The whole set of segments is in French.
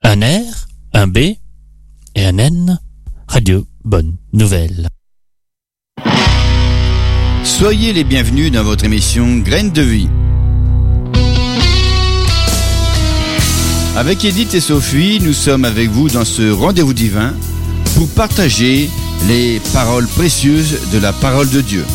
Un R, un B et un N. Radio Bonne Nouvelle. Soyez les bienvenus dans votre émission Graines de Vie. Avec Edith et Sophie, nous sommes avec vous dans ce rendez-vous divin pour partager les paroles précieuses de la parole de Dieu.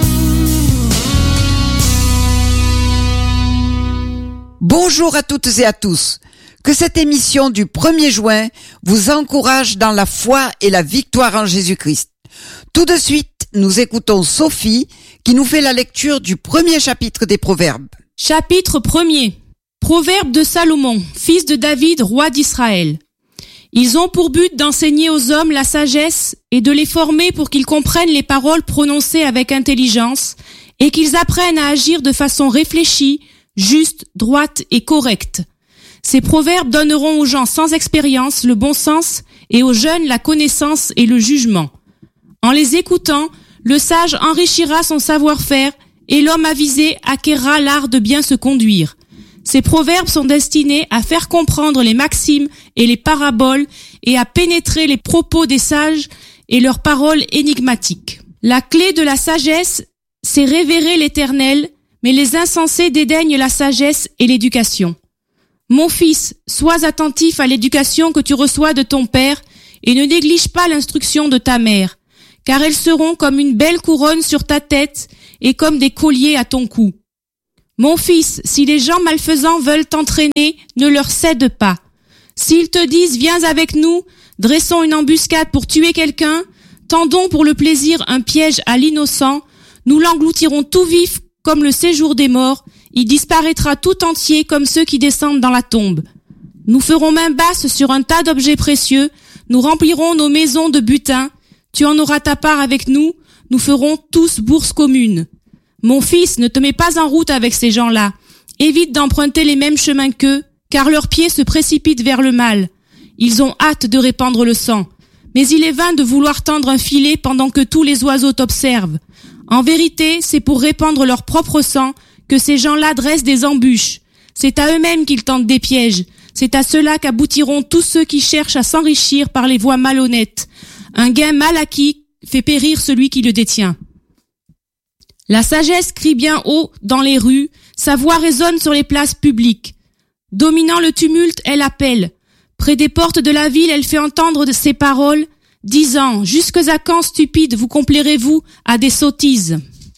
Bonjour à toutes et à tous. Que cette émission du 1er juin vous encourage dans la foi et la victoire en Jésus-Christ. Tout de suite, nous écoutons Sophie qui nous fait la lecture du premier chapitre des Proverbes. Chapitre 1er. Proverbes de Salomon, fils de David, roi d'Israël. Ils ont pour but d'enseigner aux hommes la sagesse et de les former pour qu'ils comprennent les paroles prononcées avec intelligence et qu'ils apprennent à agir de façon réfléchie, juste, droite et correcte. Ces proverbes donneront aux gens sans expérience le bon sens et aux jeunes la connaissance et le jugement. En les écoutant, le sage enrichira son savoir-faire et l'homme avisé acquerra l'art de bien se conduire. Ces proverbes sont destinés à faire comprendre les maximes et les paraboles et à pénétrer les propos des sages et leurs paroles énigmatiques. La clé de la sagesse, c'est révérer l'Éternel, mais les insensés dédaignent la sagesse et l'éducation. Mon fils, sois attentif à l'éducation que tu reçois de ton père et ne néglige pas l'instruction de ta mère, car elles seront comme une belle couronne sur ta tête et comme des colliers à ton cou. Mon fils, si les gens malfaisants veulent t'entraîner, ne leur cède pas. S'ils te disent « Viens avec nous, dressons une embuscade pour tuer quelqu'un, tendons pour le plaisir un piège à l'innocent, nous l'engloutirons tout vif comme le séjour des morts, il disparaîtra tout entier comme ceux qui descendent dans la tombe. Nous ferons main basse sur un tas d'objets précieux, nous remplirons nos maisons de butin, tu en auras ta part avec nous, nous ferons tous bourse commune. Mon fils, ne te mets pas en route avec ces gens-là, évite d'emprunter les mêmes chemins qu'eux, car leurs pieds se précipitent vers le mal. Ils ont hâte de répandre le sang, mais il est vain de vouloir tendre un filet pendant que tous les oiseaux t'observent. En vérité, c'est pour répandre leur propre sang que ces gens-là dressent des embûches. C'est à eux-mêmes qu'ils tentent des pièges. C'est à cela qu'aboutiront tous ceux qui cherchent à s'enrichir par les voies malhonnêtes. Un gain mal acquis fait périr celui qui le détient. La sagesse crie bien haut dans les rues, sa voix résonne sur les places publiques. Dominant le tumulte, elle appelle. Près des portes de la ville, elle fait entendre ses paroles, disant « Jusque à quand, stupides, vous complairez-vous à des sottises ?»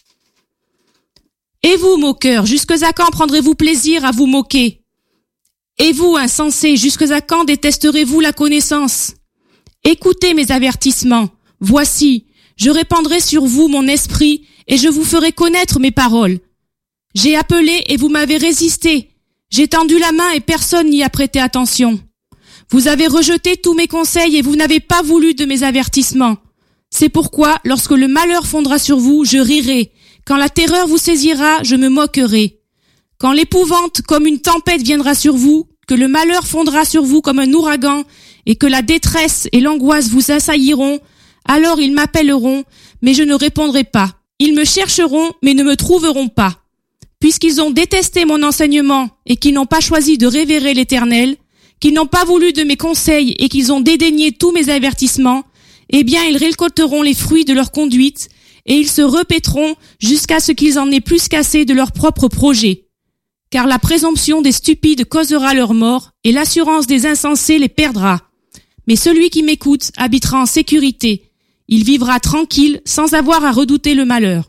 Et vous, moqueurs, jusque à quand prendrez-vous plaisir à vous moquer? Et vous, insensés, jusque à quand détesterez-vous la connaissance? Écoutez mes avertissements. Voici, je répandrai sur vous mon esprit et je vous ferai connaître mes paroles. J'ai appelé et vous m'avez résisté. J'ai tendu la main et personne n'y a prêté attention. Vous avez rejeté tous mes conseils et vous n'avez pas voulu de mes avertissements. C'est pourquoi, lorsque le malheur fondra sur vous, je rirai. Quand la terreur vous saisira, je me moquerai. Quand l'épouvante comme une tempête viendra sur vous, que le malheur fondra sur vous comme un ouragan, et que la détresse et l'angoisse vous assailliront, alors ils m'appelleront, mais je ne répondrai pas. Ils me chercheront, mais ne me trouveront pas. Puisqu'ils ont détesté mon enseignement, et qu'ils n'ont pas choisi de révérer l'Éternel, qu'ils n'ont pas voulu de mes conseils, et qu'ils ont dédaigné tous mes avertissements, eh bien ils récolteront les fruits de leur conduite, et ils se répéteront jusqu'à ce qu'ils en aient plus qu'assez de leurs propres projets. Car la présomption des stupides causera leur mort, et l'assurance des insensés les perdra. Mais celui qui m'écoute habitera en sécurité. Il vivra tranquille, sans avoir à redouter le malheur.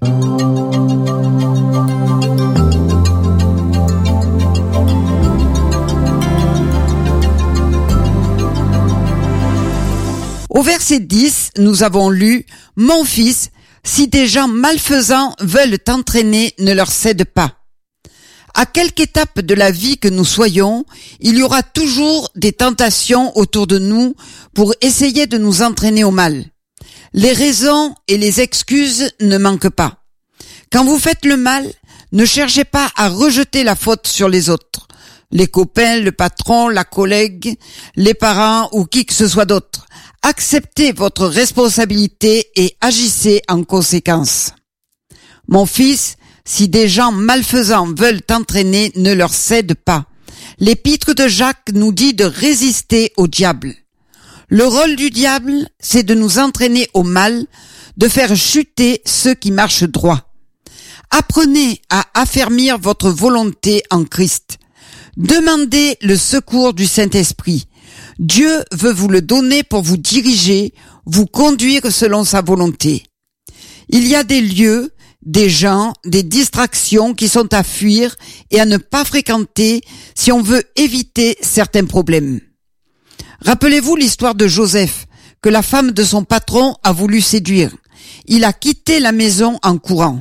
Au verset 10, nous avons lu « Mon fils, si des gens malfaisants veulent t'entraîner, ne leur cède pas. » À quelque étape de la vie que nous soyons, il y aura toujours des tentations autour de nous pour essayer de nous entraîner au mal. Les raisons et les excuses ne manquent pas. Quand vous faites le mal, ne cherchez pas à rejeter la faute sur les autres, les copains, le patron, la collègue, les parents ou qui que ce soit d'autre. Acceptez votre responsabilité et agissez en conséquence. Mon fils, si des gens malfaisants veulent t'entraîner, ne leur cède pas. L'épître de Jacques nous dit de résister au diable. Le rôle du diable, c'est de nous entraîner au mal, de faire chuter ceux qui marchent droit. Apprenez à affermir votre volonté en Christ. Demandez le secours du Saint-Esprit. Dieu veut vous le donner pour vous diriger, vous conduire selon sa volonté. Il y a des lieux, des gens, des distractions qui sont à fuir et à ne pas fréquenter si on veut éviter certains problèmes. Rappelez-vous l'histoire de Joseph, que la femme de son patron a voulu séduire. Il a quitté la maison en courant.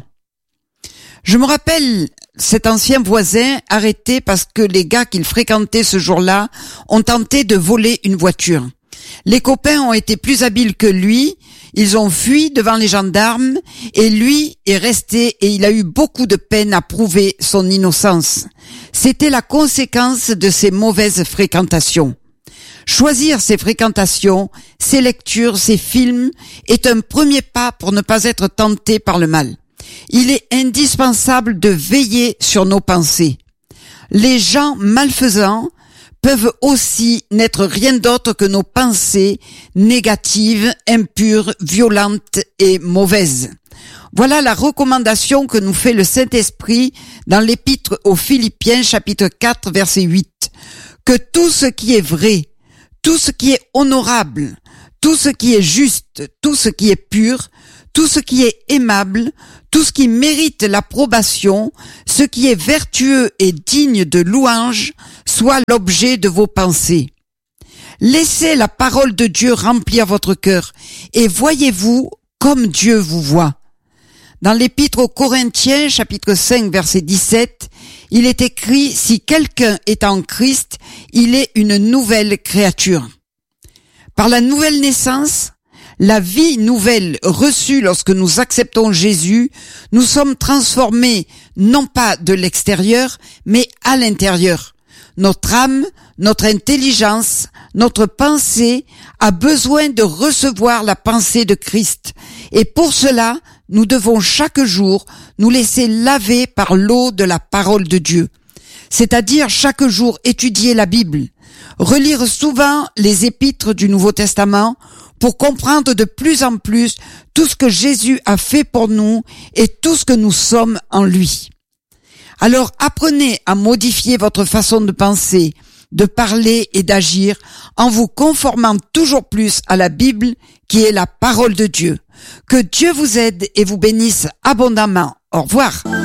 Je me rappelle cet ancien voisin arrêté parce que les gars qu'il fréquentait ce jour-là ont tenté de voler une voiture. Les copains ont été plus habiles que lui, ils ont fui devant les gendarmes et lui est resté et il a eu beaucoup de peine à prouver son innocence. C'était la conséquence de ses mauvaises fréquentations. Choisir ses fréquentations, ses lectures, ses films est un premier pas pour ne pas être tenté par le mal. Il est indispensable de veiller sur nos pensées. Les gens malfaisants peuvent aussi n'être rien d'autre que nos pensées négatives, impures, violentes et mauvaises. Voilà la recommandation que nous fait le Saint-Esprit dans l'Épître aux Philippiens, chapitre 4, verset 8. Que tout ce qui est vrai, tout ce qui est honorable, tout ce qui est juste, tout ce qui est pur, tout ce qui est aimable, tout ce qui mérite l'approbation, ce qui est vertueux et digne de louange, soit l'objet de vos pensées. Laissez la parole de Dieu remplir votre cœur et voyez-vous comme Dieu vous voit. Dans l'Épître aux Corinthiens, chapitre 5, verset 17, il est écrit « Si quelqu'un est en Christ, il est une nouvelle créature ». Par la nouvelle naissance, la vie nouvelle reçue lorsque nous acceptons Jésus, nous sommes transformés non pas de l'extérieur, mais à l'intérieur. Notre âme, notre intelligence, notre pensée a besoin de recevoir la pensée de Christ. Et pour cela, nous devons chaque jour nous laisser laver par l'eau de la parole de Dieu. C'est-à-dire chaque jour étudier la Bible, relire souvent les épîtres du Nouveau Testament pour comprendre de plus en plus tout ce que Jésus a fait pour nous et tout ce que nous sommes en lui. Alors apprenez à modifier votre façon de penser, de parler et d'agir en vous conformant toujours plus à la Bible qui est la parole de Dieu. Que Dieu vous aide et vous bénisse abondamment. Au revoir.